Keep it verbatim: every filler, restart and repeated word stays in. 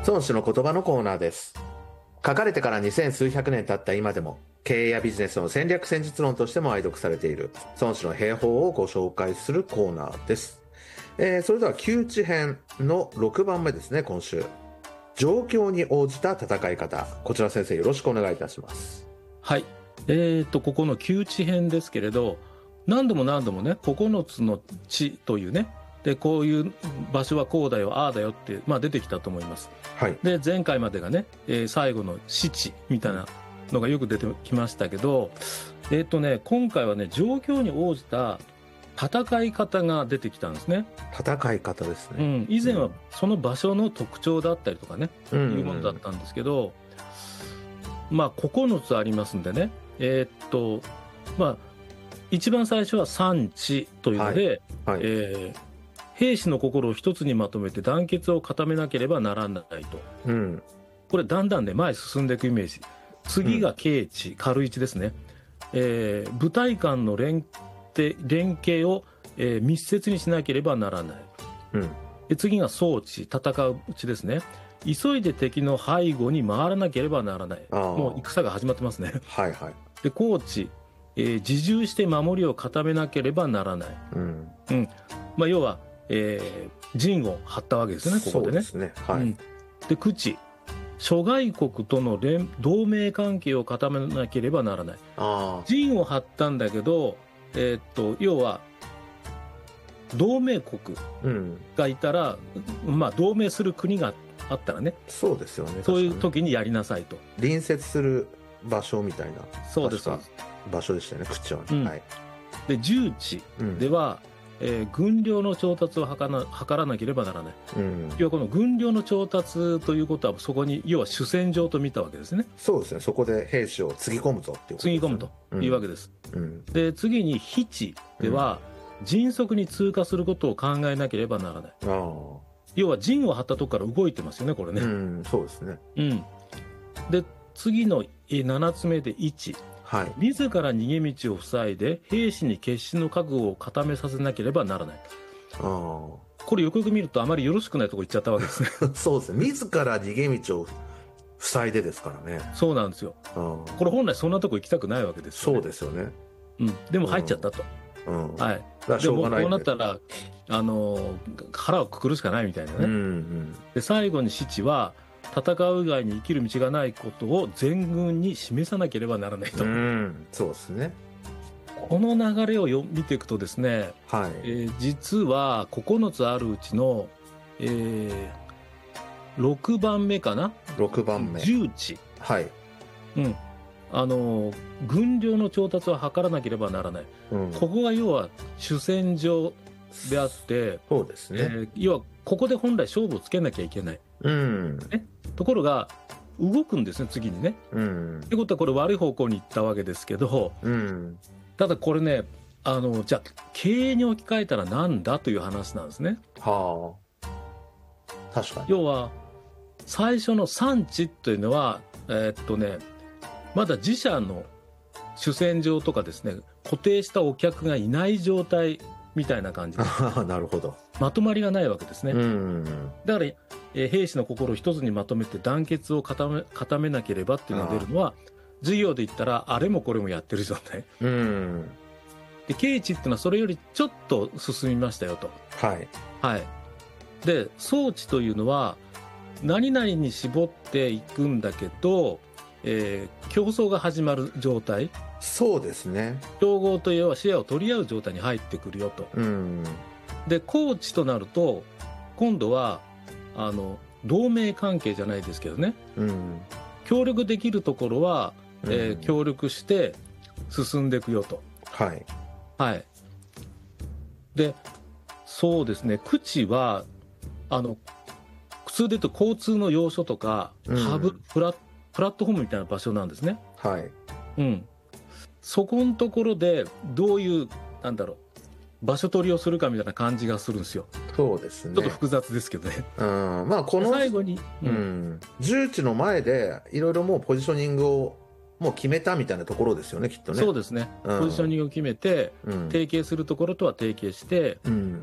孫子の言葉のコーナーです。書かれてから二千数百年経った今でも、経営やビジネスの戦略戦術論としても愛読されている孫子の兵法をご紹介するコーナーです。えー、それでは窮地編のろくばんめですね。今週、状況に応じた戦い方、こちら先生よろしくお願いいたします。 はい、えーとここの窮地編ですけれど、何度も何度もね、ここのつの地というね、でこういう場所はこうだよああだよって、まあ、出てきたと思います。 はい、で前回までがね、えー、最後の死地みたいなのがよく出てきましたけど、えーとね、今回はね、状況に応じた戦い方が出てきたんですね。 戦い方ですね、 うん、以前はその場所の特徴だったりとかね、うん、いうものだったんですけど、まあここのつありますんでね、えー、っとまあ一番最初は産地というので、はいはい、えー、兵士の心を一つにまとめて団結を固めなければならないと、うん、これだんだんね前進んでいくイメージ。次が軽地、軽一ですね、えー、部隊間の連連携を、えー、密接にしなければならない、うん、で次が装置、戦う地ですね。急いで敵の背後に回らなければならない。もう戦が始まってますね。 はいはい。 で高地、えー、自重して守りを固めなければならない、うんうん、まあ、要は、えー、陣を張ったわけですね、ここでね。 そうですね、はい。うん、 で苦地、諸外国との連同盟関係を固めなければならない。あ、陣を張ったんだけど、えー、っと要は同盟国がいたら、うん、まあ、同盟する国があったらね、 そうですよね、 そういう時にやりなさいと。 隣接する場所みたいな、 そうです場所でしたよね、口は、ね、うん、はい。 で重地では、うん、えー、軍領の調達を図らな、図らなければならない、うん、要はこの軍領の調達ということは、そこに要は主戦場と見たわけですね。 そうですね、そこで兵士をつぎ込むぞっていうことですね。 つぎ込むというわけです、うん、で次に非地では、うん、迅速に通過することを考えなければならない。あ、要は陣を張ったところから動いてますよね、これね。うん、 そうですね、 うん、で次のななつめでいち、はい、自ら逃げ道を塞いで兵士に決死の覚悟を固めさせなければならない。あ、これよくよく見るとあまりよろしくないところ行っちゃったわけですね。 そうですね、自ら逃げ道を塞いでですからね。 そうなんですよ。これ本来そんなとこ行きたくないわけですよね。 そうですよね、 うん、でも入っちゃったと、うんうん、はい、だしょうがない、ね、でもこうなったらあの腹をくくるしかないみたいなね、うんうん、で最後に死地は戦う以外に生きる道がないことを全軍に示さなければならないと、うん、 そうですね。 この流れをよ見ていくとですね、はい、えー、実はここのつあるうちの、えー、ろくばんめかな、 ろくばんめ重地、はい、うん、あの軍領の調達を図らなければならない、うん、ここが要は主戦場であって、 そうですね、えー、要はここで本来勝負をつけなきゃいけない、うんね、ところが動くんですね、次にね、うん、ってことはこれ悪い方向に行ったわけですけど、うん、ただこれね、あのじゃあ経営に置き換えたらなんだという話なんですね。はあ、 確かに。 要は最初の産地というのは、えー、っとねまだ自社の主戦場とかですね、固定したお客がいない状態みたいな感じでなるほど、 まとまりがないわけですね、うんうん、だから、えー、兵士の心を一つにまとめて団結を固め、固めなければっていうのが出るのは、事業で言ったらあれもこれもやってる状態、うん、で軽地っていうのはそれよりちょっと進みましたよと、はいはい、で装置というのは何々に絞っていくんだけど、えー、競争が始まる状態。 そうですね、 競合というのはシェアを取り合う状態に入ってくるよと、うん、でコーチとなると今度はあの同盟関係じゃないですけどね、うん、協力できるところは、うん、えー、協力して進んでいくよと、はいはい、でそうですね、口はあの普通で言うと交通の要所とか、うん、ハブプラ、プラットフォームみたいな場所なんですね。はい、うん、そこのところでどういうなんだろう場所取りをするかみたいな感じがするんですよ。 そうですね、 ちょっと複雑ですけどね、 うん、まあこの最後に、 うん、重地の前でいろいろもうポジショニングをもう決めたみたいなところですよね、きっとね。 そうですね、うん、ポジショニングを決めて、うん、提携するところとは提携して、うん、